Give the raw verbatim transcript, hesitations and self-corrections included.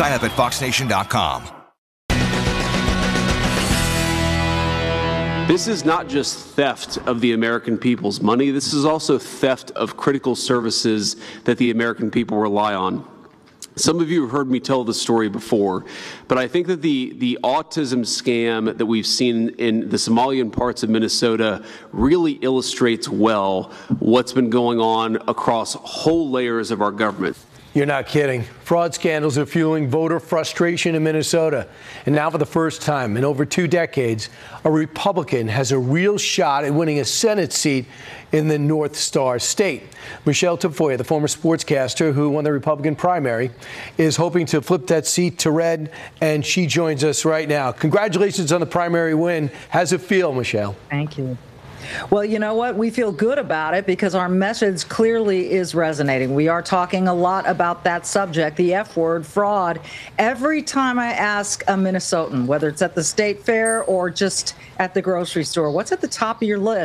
Sign up at fox nation dot com. This is not just theft of the American people's money. This is also theft of critical services that the American people rely on. Some of you have heard me tell this story before, but I think that the, the autism scam that we've seen in the Somalian parts of Minnesota really illustrates well what's been going on across whole layers of our government. You're not kidding. Fraud scandals are fueling voter frustration in Minnesota. And now for the first time in over two decades, a Republican has a real shot at winning a Senate seat in the North Star state. Michelle Tafoya, the former sportscaster who won the Republican primary, is hoping to flip that seat to red, and she joins us right now. Congratulations on the primary win. How's it feel, Michelle? Thank you. Well, you know what? We feel good about it because our message clearly is resonating. We are talking a lot about that subject, the F word, fraud. Every time I ask a Minnesotan, whether it's at the state fair or just at the grocery store, what's at the top of your list?